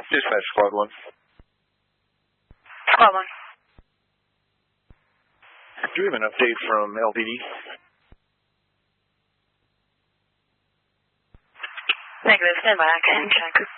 Dispatch Squad 1. Squad 1. Do we have an update from LPD? Negative, stand by, I can check.